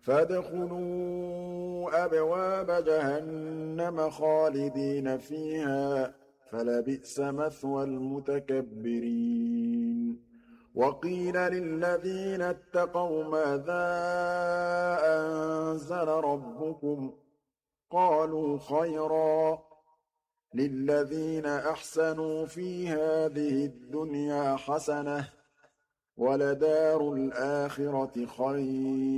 فادخلوا أبواب جهنم خالدين فيها فلبئس مثوى المتكبرين وقيل للذين اتقوا ماذا أنزل ربكم قالوا خيرا للذين أحسنوا في هذه الدنيا حسنة ولدار الآخرة خير